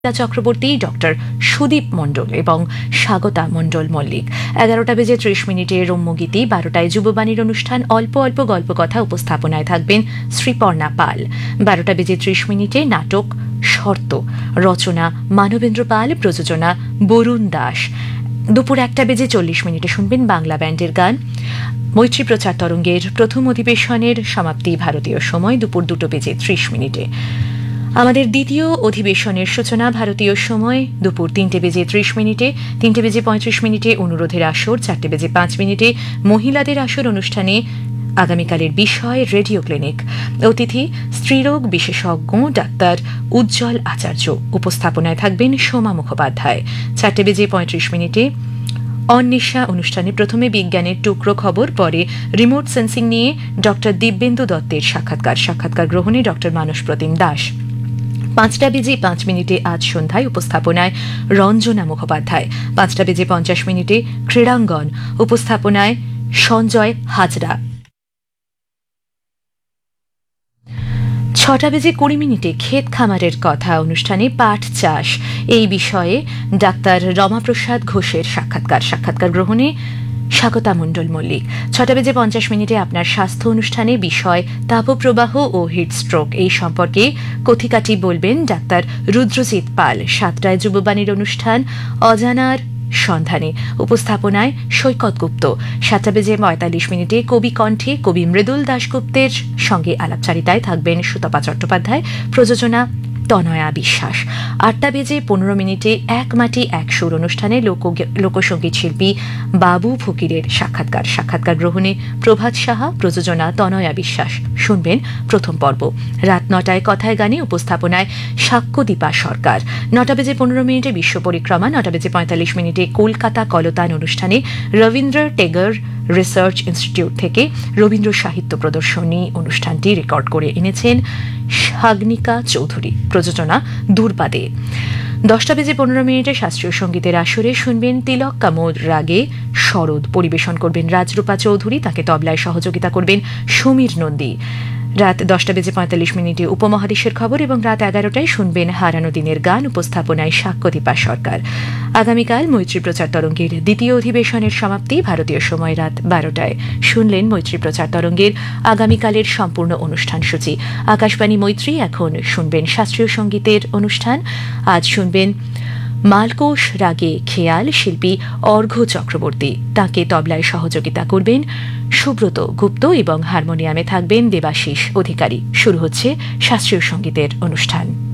Chakraborty, doctor Sudip মণ্ডল এবং স্বাগতা মণ্ডল মল্লিক। 11:30 রম্যগীতি, 12টায় যুববাণীর অনুষ্ঠান অল্প অল্প গল্প কথা, উপস্থাপনায় থাকবেন শ্রীপর্ণা পাল। 12:30 নাটক শর্ত, রচনা মানবেন্দ্র পাল, প্রযোজনা বরুণ দাস। দুপুর 1:40 শুনবেন বাংলা ব্যান্ডের গান। মৈত্রী প্রচার তরঙ্গের প্রথম অধিবেশনের সমাপ্তি ভারতীয় সময় দুপুর 2:30। আমাদের দ্বিতীয় অধিবেশনের সূচনা ভারতীয় সময় দুপুর 3:30। 3:35 অনুরোধের আসর, 4:05 মহিলাদের আসর অনুষ্ঠানে আগামীকালের বিষয় রেডিও ক্লিনিক। অতিথি স্ত্রীরোগ বিশেষজ্ঞ ডাক্তার উজ্জ্বল আচার্য। উপস্থাপনায় থাকবেন সোমা মুখোপাধ্যায়। 4:35 অন্বেষা অনুষ্ঠানে প্রথমে বিজ্ঞানের টুকরো খবর, পরে রিমোট সেন্সিং নিয়ে ডক্টর দিব্যেন্দু দত্তের সাক্ষাৎকার গ্রহণে ডক্টর মানস প্রতিম দাস। 5:05 আজ সন্ধ্যায় উপস্থাপনায় রঞ্জনা মুখোপাধ্যায়। 5:50 ক্রীড়াঙ্গন, উপস্থাপনায় সঞ্জয় হাজরা। 6:20 ক্ষেত খামারের কথা অনুষ্ঠানে পাট চাষ এই বিষয়ে ডাক্তার রমাপ্রসাদ ঘোষের সাক্ষাৎকার গ্রহণে স্বাগতা মণ্ডল মল্লিক। 6:50 আপনার স্বাস্থ্য অনুষ্ঠানে বিষয় তাপপ্রবাহ ও হিটস্ট্রোক এই সম্পর্কে কথিকাটি বলবেন ডাক্তার রুদ্রজিৎ পাল। 7টায় যুববাণীর অনুষ্ঠান অজানার সন্ধানে, উপস্থাপনায় সৈকত গুপ্ত। 7:45 কবি কণ্ঠে কবি মৃদুল দাশগুপ্তের সঙ্গে আলাপচারিতায় থাকবেন সুতপা চট্টোপাধ্যায়, প্রযোজনা তনয়া বিশ্বাস। 8:15 এক মাটি এক সুর অনুষ্ঠানে লোকসঙ্গীত শিল্পী বাবু ফকিরের সাক্ষাৎকার গ্রহণে প্রভাত সাহা, প্রযোজনা তনয়া বিশ্বাস। শুনবেন প্রথম পর্ব। রাত 9টায় কথায় গানে, উপস্থাপনায় সাক্ষ্যদীপা সরকার। 9:15 বিশ্ব পরিক্রমা। 9:45 কলকাতা কলতান অনুষ্ঠানে রবীন্দ্র টেগর রিসার্চ ইনস্টিটিউট থেকে রবীন্দ্র সাহিত্য প্রদর্শনী অনুষ্ঠানটি রেকর্ড করে এনেছেন সাগনিকা চৌধুরী, প্রযোজনা দুর্বাদে। 10:15 শাস্ত্রীয় সঙ্গীতের আসরে শুনবেন তিলক কামোদ রাগে শরৎ, পরিবেশন করবেন রাজরূপা চৌধুরী, তাকে তবলায় সহযোগিতা করবেন সমীর নন্দী। রাত 10:45 উপমহাদেশের খবর এবং রাত 11টায় শুনবেন হারানো দিনের গান, উপস্থাপনায় সাক্ষ্যদীপা সরকার। আগামীকাল মৈত্রী প্রচার তরঙ্গের দ্বিতীয় অধিবেশনের সমাপ্তি ভারতীয় সময় রাত 12টায়। শুনলেন মৈত্রী প্রচার তরঙ্গের আগামীকালের সম্পূর্ণ অনুষ্ঠান সূচি। আকাশবাণী মৈত্রী। এখন শুনবেন শাস্ত্রীয় সঙ্গীতের অনুষ্ঠান। আজ শুনবেন মালকোষ রাগে খেয়াল, শিল্পী অর্ঘ্য চক্রবর্তী, তাকে তবলায় সহযোগিতা করবেন সুব্রত গুপ্ত এবং হারমোনিয়ামে থাকবেন দেবাশিস অধিকারী। শুরু হচ্ছে শাস্ত্রীয় সঙ্গীতের অনুষ্ঠান।